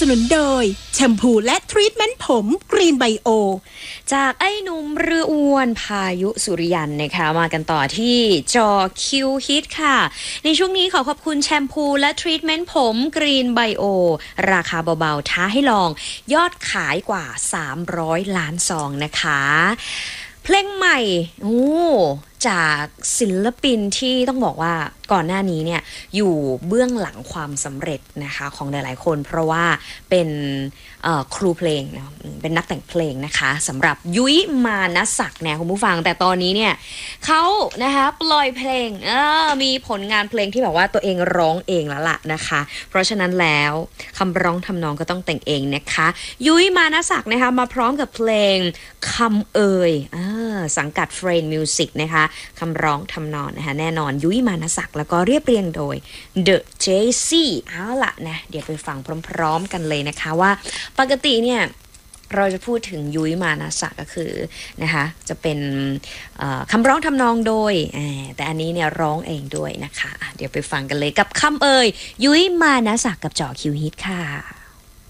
นุนโดยแชมพูและทรีทเมนต์ผมกรีนไบโอจากไอ้หนุ่มเรืออ้วนพายุสุริยันนะคะมากันต่อที่จอคิวฮิตค่ะในช่วงนี้ขอขอบคุณแชมพูและทรีทเมนต์ผมกรีนไบโอราคาเบาๆท้าให้ลองยอดขายกว่า300 ล้านซองนะคะเพลงใหม่จากศิลปินที่ต้องบอกว่าก่อนหน้านี้เนี่ยอยู่เบื้องหลังความสำเร็จนะคะของหลายๆคนเพราะว่าเป็นครูเพลงนะเป็นนักแต่งเพลงนะคะสำหรับยุ้ยมานศักดิ์เนี่ยคุณผู้ฟังแต่ตอนนี้เนี่ยเขานะคะปล่อยเพลงมีผลงานเพลงที่แบบว่าตัวเองร้องเองแล้วล่ะนะคะเพราะฉะนั้นแล้วคำร้องทำนองก็ต้องแต่งเองนะคะยุ้ยมานศักดิ์นะคะมาพร้อมกับเพลงคำเอ่ยสังกัดเฟรนด์มิวสิกนะคะคำร้องทำนองนะคะแน่นอนยุ้ยมานศักดิ์แล้วก็เรียบเรียงโดย The JC เอาล่ะนะเดี๋ยวไปฟังพร้อมๆกันเลยนะคะว่าปกติเนี่ยเราจะพูดถึงยุ้ยมานศักดิ์ก็คือนะคะจะเป็นคำร้องทำนองโดยแต่อันนี้เนี่ยร้องเองด้วยนะคะเดี๋ยวไปฟังกันเลยกับคำเอ่ยยุ้ยมานศักดิ์กับจ่อคิวฮิตค่ะ